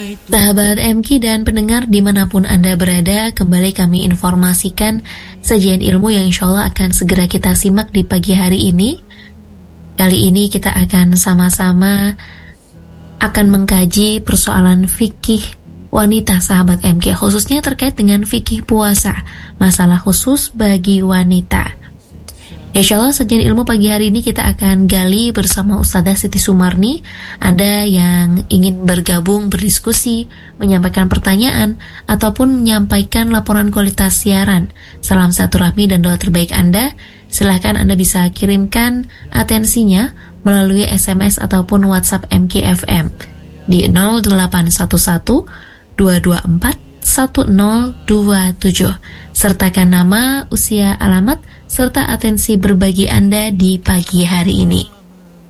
Sahabat MK dan pendengar dimanapun Anda berada, kembali kami informasikan sajian ilmu yang insya Allah akan segera kita simak di pagi hari ini. Kali ini kita akan sama-sama akan mengkaji persoalan fikih wanita sahabat MK, khususnya terkait dengan fikih puasa, masalah khusus bagi wanita. Insya Allah sajian ilmu pagi hari ini kita akan gali bersama Ustazah Siti Sumarni. Anda yang ingin bergabung, berdiskusi, menyampaikan pertanyaan, ataupun menyampaikan laporan kualitas siaran, salam silaturahmi dan doa terbaik Anda, silahkan Anda bisa kirimkan atensinya melalui SMS ataupun WhatsApp MKFM di 0811 224 1027. Sertakan nama, usia, alamat, serta atensi berbagi Anda di pagi hari ini.